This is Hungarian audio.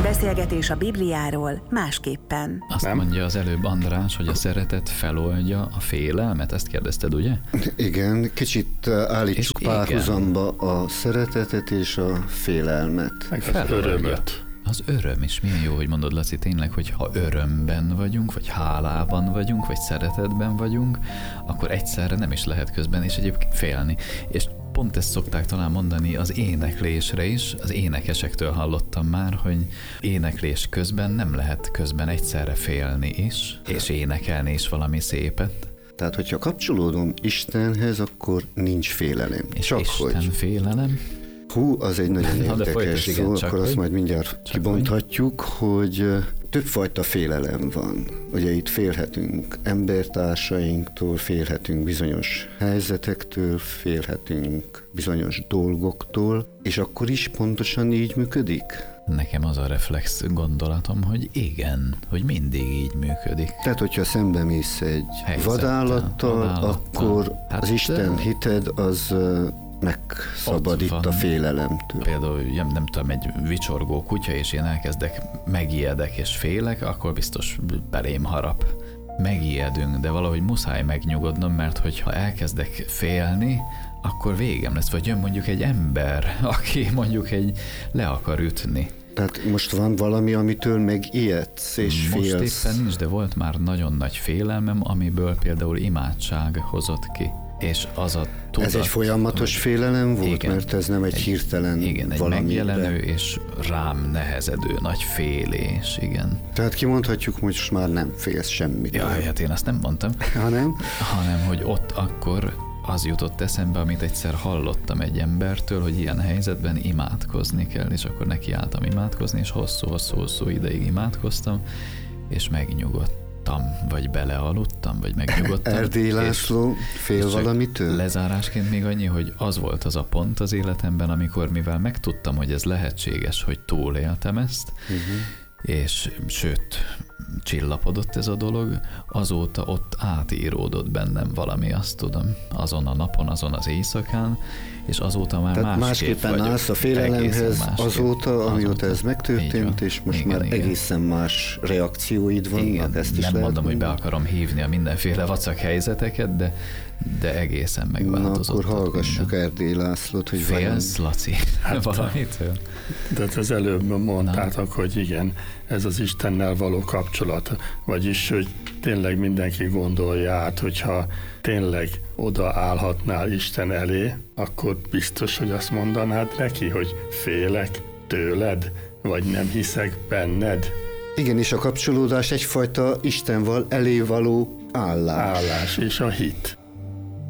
Beszélgetés a Bibliáról másképpen. Azt mondja az előbb András, hogy a szeretet feloldja a félelmet, ezt kérdezted, ugye? Igen, kicsit állítsuk párhuzamba a szeretetet és a félelmet. Meg az örömöt. Az öröm is milyen jó, hogy mondod, Laci, tényleg, hogy ha örömben vagyunk, vagy hálában vagyunk, vagy szeretetben vagyunk, akkor egyszerre nem is lehet közben, és egyébként félni. És pont ezt szokták talán mondani az éneklésre is, az énekesektől hallottam már, hogy éneklés közben nem lehet közben egyszerre félni is, és énekelni is valami szépet. Tehát, hogyha kapcsolódom Istenhez, akkor nincs félelem. És csak Isten hogy... félelem? Az egy nagyon érdekes szó, akkor azt majd mindjárt kibonthatjuk, hogy többfajta félelem van. Ugye itt félhetünk embertársainktól, félhetünk bizonyos helyzetektől, félhetünk bizonyos dolgoktól, és akkor is pontosan így működik? Nekem az a reflex gondolatom, hogy igen, hogy mindig így működik. Tehát, hogyha szembe mész egy vadállattal, akkor az Isten hited az megszabadít a félelemtől. Például, nem tudom, egy vicsorgó kutya, és én megijedek és félek, akkor biztos belém harap. Megijedünk, de valahogy muszáj megnyugodnom, mert hogyha elkezdek félni, akkor végem lesz. Vagy jön mondjuk egy ember, aki mondjuk le akar ütni. Tehát most van valami, amitől megijedsz és félsz? Most éppen nincs, de volt már nagyon nagy félelmem, amiből például imádság hozott ki. És az a tudat, ez egy folyamatos félelem volt, igen, mert ez nem egy hirtelen igen, valami. Egy megjelenő és rám nehezedő nagy félés, igen. Tehát kimondhatjuk, hogy most már nem félsz semmit. Jaj, hát én azt nem mondtam. Hanem, hogy ott akkor az jutott eszembe, amit egyszer hallottam egy embertől, hogy ilyen helyzetben imádkozni kell, és akkor nekiálltam imádkozni, és hosszú ideig imádkoztam, és megnyugodtam, vagy belealudtam, vagy megnyugodtam. Erdély László fél valamitől? Lezárásként még annyi, hogy az volt az a pont az életemben, amikor mivel megtudtam, hogy ez lehetséges, hogy túléltem ezt, és sőt, csillapodott ez a dolog, azóta ott átíródott bennem valami, azt tudom, azon a napon, azon az éjszakán, és azóta már tehát másképpen állsz a félelemhez azóta, amióta ez megtörtént, és most már egészen más reakcióid vannak, ezt is nem mondom, hogy be akarom hívni a mindenféle vacak helyzeteket, de egészen megváltozott. Na, akkor hallgassuk Erdély Lászlót, hogy félsz, Laci? Valamitől? De az előbb mondtátok, hogy igen, ez az Istennel való kapcsolat, vagyis, hogy tényleg mindenki gondolja át, hogyha tényleg odaállhatnál Isten elé, akkor biztos, hogy azt mondanád neki, hogy félek tőled, vagy nem hiszek benned. Igen, és a kapcsolódás egyfajta Istenval elé való állás. És a hit.